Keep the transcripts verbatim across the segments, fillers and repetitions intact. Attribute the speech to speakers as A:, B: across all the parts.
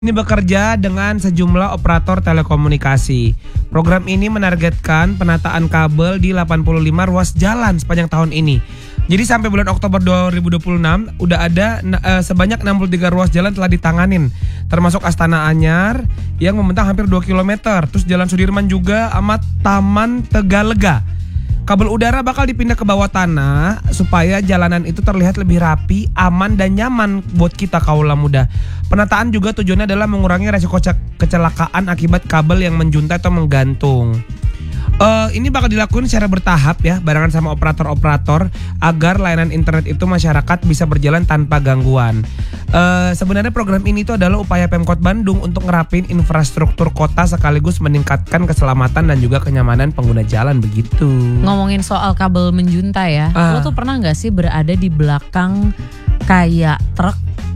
A: Ini bekerja dengan sejumlah operator telekomunikasi. Program ini menargetkan penataan kabel di delapan puluh lima ruas jalan sepanjang tahun ini. Jadi sampai bulan Oktober dua ribu dua puluh enam udah ada uh, sebanyak enam puluh tiga ruas jalan telah ditanganin, termasuk Astana Anyar yang membentang hampir dua kilometer. Terus Jalan Sudirman juga sama Taman Tegalega. Kabel udara bakal dipindah ke bawah tanah supaya jalanan itu terlihat lebih rapi, aman dan nyaman buat kita kaula muda. Penataan juga tujuannya adalah mengurangi resiko kecelakaan akibat kabel yang menjuntai atau menggantung. Uh, ini bakal dilakukan secara bertahap ya, barengan sama operator-operator agar layanan internet itu masyarakat bisa berjalan tanpa gangguan. Uh, sebenarnya program ini itu adalah upaya Pemkot Bandung untuk ngerapin infrastruktur kota sekaligus meningkatkan keselamatan dan juga kenyamanan pengguna jalan begitu.
B: Ngomongin soal kabel menjuntai ya, uh. lo tuh pernah nggak sih berada di belakang kayak truk?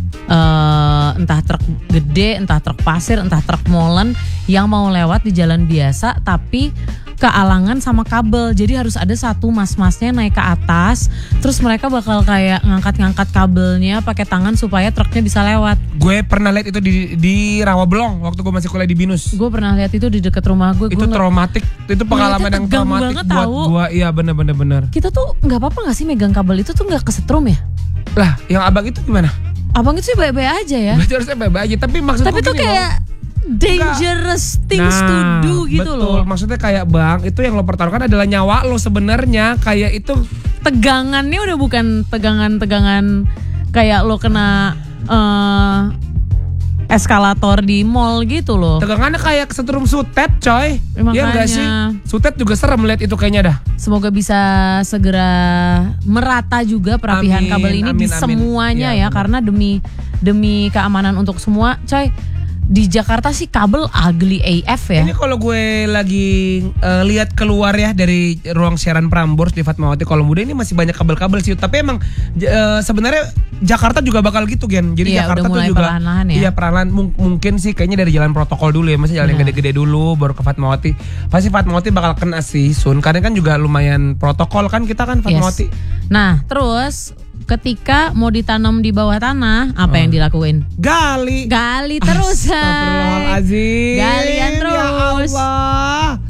B: Uh, entah truk gede, entah truk pasir, entah truk molen yang mau lewat di jalan biasa tapi kealangan sama kabel. Jadi harus ada satu mas-masnya naik ke atas, terus mereka bakal kayak ngangkat-ngangkat kabelnya pakai tangan supaya truknya bisa lewat.
A: Gue pernah lihat itu di di Rawabelong waktu gue masih kuliah di Binus.
B: Gue pernah lihat itu di dekat rumah gue.
A: Itu
B: gua
A: traumatik, itu pengalaman yang traumatik buat gue. Iya bener-bener bener.
B: Kita tuh nggak apa-apa nggak sih megang kabel itu tuh nggak kesetrum ya?
A: Lah, yang abang itu gimana?
B: Abang itu sih baik-baik aja ya.
A: Berarti harusnya baik-baik aja, tapi maksudnya
B: tapi tuh kayak loh, dangerous enggak. things nah, to do gitu
A: betul.
B: loh.
A: Maksudnya kayak bang, itu yang lo pertaruhkan adalah nyawa lo sebenarnya. Kayak itu
B: tegangannya udah bukan tegangan-tegangan kayak lo kena uh, eskalator di mall gitu loh.
A: Tegangannya kayak kesetrum sutet coy. Iya gak sih? Sutet juga serem lihat itu kayaknya dah.
B: Semoga bisa segera merata juga perapihan amin, kabel ini amin, di semuanya amin. ya, ya karena demi demi keamanan untuk semua coy. Di Jakarta sih kabel ugly A F ya.
A: Ini kalau gue lagi uh, lihat keluar ya dari ruang siaran Prambors di Fatmawati Kolom Muda, ini masih banyak kabel-kabel sih. Tapi emang uh, sebenarnya Jakarta juga bakal gitu Gen. Jadi iya, Jakarta tuh juga
B: perlahan-lahan ya.
A: Iya perlahan mung- mungkin sih kayaknya dari jalan protokol dulu ya. Masih jalan yang gede-gede dulu baru ke Fatmawati. Pasti Fatmawati bakal kena sih Sun. Karena kan juga lumayan protokol kan kita kan Fatmawati.
B: Yes. Nah terus ketika mau ditanam di bawah tanah, apa oh. yang dilakuin?
A: Gali.
B: Gali terus.
A: Astagfirullahaladzim.
B: Galian terus.
A: Ya Allah.